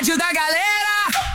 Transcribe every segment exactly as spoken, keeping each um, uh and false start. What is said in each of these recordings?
rádio da galera.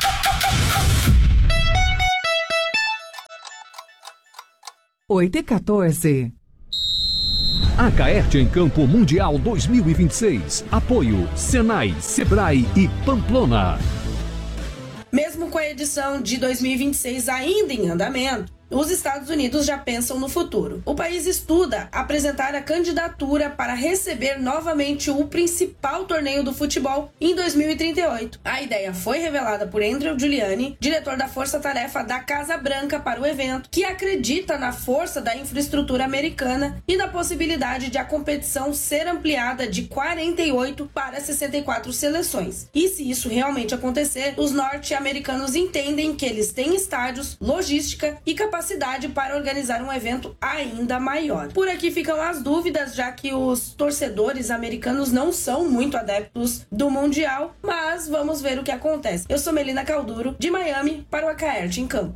oito e quatorze. A Caerte em Campo Mundial dois mil e vinte e seis. Apoio Senai, Sebrae e Pamplona. Mesmo com a edição de dois mil e vinte e seis ainda em andamento, os Estados Unidos já pensam no futuro. O país estuda apresentar a candidatura para receber novamente o principal torneio do futebol em dois mil e trinta e oito. A ideia foi revelada por Andrew Giuliani, diretor da Força-Tarefa da Casa Branca para o evento, que acredita na força da infraestrutura americana e na possibilidade de a competição ser ampliada de quarenta e oito para sessenta e quatro seleções. E se isso realmente acontecer, os norte-americanos entendem que eles têm estádios, logística e capacidade para organizar um evento ainda maior. Por aqui ficam as dúvidas, já que os torcedores americanos não são muito adeptos do Mundial, mas vamos ver o que acontece. Eu sou Melina Calduro, de Miami, para o A Caerte em Campo.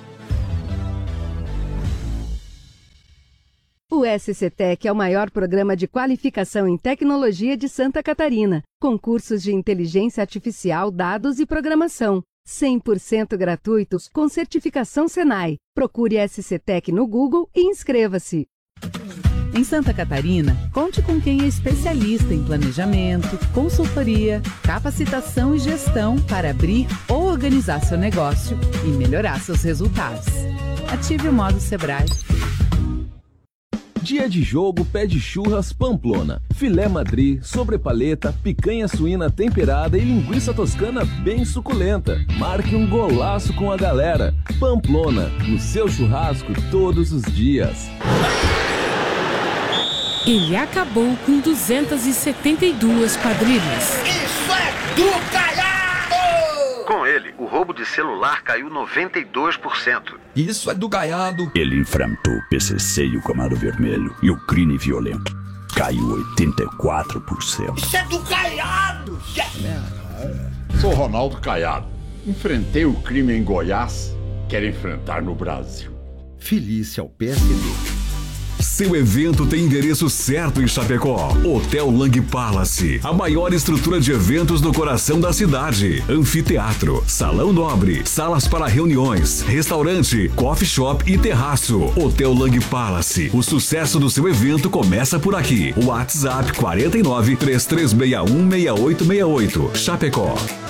O S C Tech é o maior programa de qualificação em tecnologia de Santa Catarina, com cursos de inteligência artificial, dados e programação. cem por cento gratuitos com certificação Senai. Procure S C Tech no Google e inscreva-se. Em Santa Catarina, conte com quem é especialista em planejamento, consultoria, capacitação e gestão para abrir ou organizar seu negócio e melhorar seus resultados. Ative o modo Sebrae. Dia de jogo pede churras Pamplona, filé madri, sobrepaleta, picanha suína temperada e linguiça toscana bem suculenta. Marque um golaço com a galera. Pamplona, no seu churrasco todos os dias. Ele acabou com duzentas e setenta e duas quadrilhas. Isso é do calhado! Com ele, o roubo de celular caiu noventa e dois por cento. Isso é do gaiado. Ele enfrentou o P C C e o Comando Vermelho e o crime violento. Caiu oitenta e quatro por cento. Isso é do Caiado! Sou Ronaldo Caiado. Enfrentei o crime em Goiás, quero enfrentar no Brasil. Felice ao P S D. Seu evento tem endereço certo em Chapecó. Hotel Lang Palace, a maior estrutura de eventos no coração da cidade. Anfiteatro, salão nobre, salas para reuniões, restaurante, coffee shop e terraço. Hotel Lang Palace, o sucesso do seu evento começa por aqui. WhatsApp quarenta e nove, três três seis um, seis oito seis oito. Chapecó.